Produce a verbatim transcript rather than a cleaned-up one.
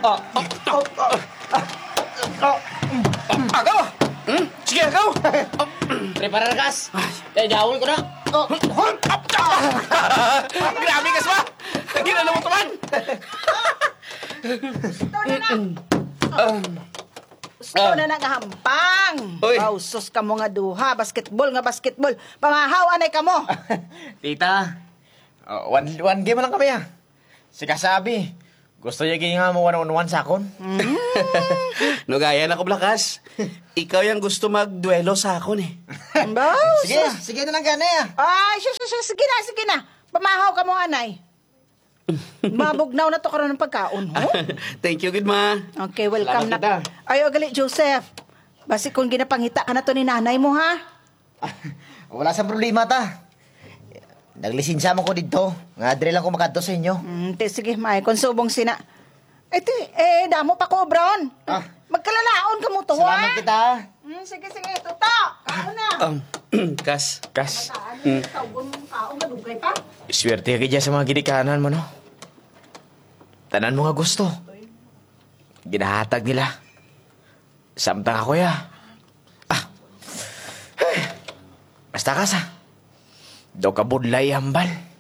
Oh, oh, oh, oh, oh, Agaw! Hmm? Sige, agaw! Prepara na, Kas. Eh, gawin ko na. oh, oh. Grabe, Kas ba? Ginala mo taman! Gusto na na. Gusto na na nga hampang. Uy. Wow, sus ka mo nga duha. Basketball nga basketball. Pamahaw, anay ka mo. Tita, oh, one, one game lang kami ah. Si Kasabi, gusto niya gini nga mo one-on-one sa akon. No, gaya na ko, Blakas. Ikaw yung gusto magduelo sa akon eh. Wow, Sige, sus. sige na lang gani ah. Ay, sus, sus, sus. Sige na, sige na. Pamahaw ka mo, anay. Mabugnaw na to karon ng pagkaon, ho? Thank you, good ma. Okay, welcome Salamat, na. Ay, gali, Joseph. Basi kung ginapangita ka na to ni nanay mo, ha? Wala sa problema ta. Naglisinsya mo ko dito. Nga adre lang ko makadto sa inyo. Mm, te, sige, may konsubong sina. Eh, te, eh, damo pa ko, Brown. Ah. Magkalalaon ka mo to, Salamat ha? kita. Mm, sige, sige, tuto. Ako na. Um, Kas, Kas, Ano, tawgon mong kaong madugay pa? swerte ka dyan sa mga gidikanan mo, no? Tanan mo nga gusto. Ginahatag nila. Samtang ako ya. Ah. Basta ka sa. Daw ka budlay hambal.